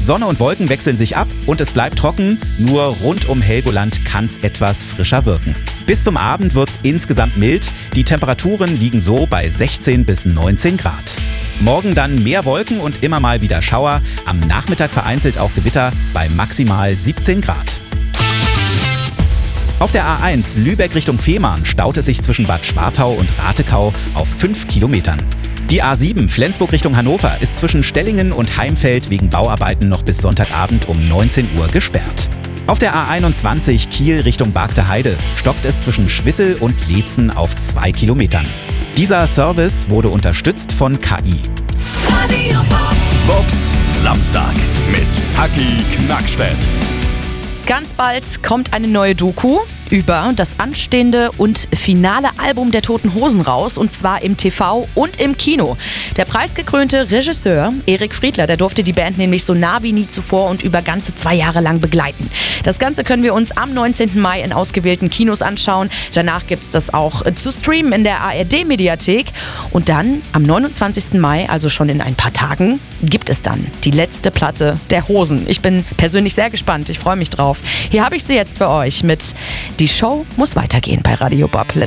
Sonne und Wolken wechseln sich ab und es bleibt trocken, nur rund um Helgoland kann es etwas frischer wirken. Bis zum Abend wird es insgesamt mild, die Temperaturen liegen so bei 16 bis 19 Grad. Morgen dann mehr Wolken und immer mal wieder Schauer, am Nachmittag vereinzelt auch Gewitter bei maximal 17 Grad. Auf der A1 Lübeck Richtung Fehmarn staut es sich zwischen Bad Schwartau und Ratekau auf 5 Kilometern. Die A7 Flensburg Richtung Hannover ist zwischen Stellingen und Heimfeld wegen Bauarbeiten noch bis Sonntagabend um 19 Uhr gesperrt. Auf der A21 Kiel Richtung Bargte Heide stockt es zwischen Schwissel und Leetzen auf 2 Kilometern. Dieser Service wurde unterstützt von KI. Bobs Samstag mit Taki Knackstedt. Ganz bald kommt eine neue Doku über das anstehende und finale Album der Toten Hosen raus, und zwar im TV und im Kino. Der preisgekrönte Regisseur Erik Friedler, der durfte die Band nämlich so nah wie nie zuvor und über ganze 2 Jahre lang begleiten. Das Ganze können wir uns am 19. Mai in ausgewählten Kinos anschauen. Danach gibt es das auch zu streamen in der ARD-Mediathek. Und dann am 29. Mai, also schon in ein paar Tagen, gibt es dann die letzte Platte der Hosen. Ich bin persönlich sehr gespannt, ich freue mich drauf. Hier habe ich sie jetzt für euch mit Die Show muss weitergehen bei Radio Bob.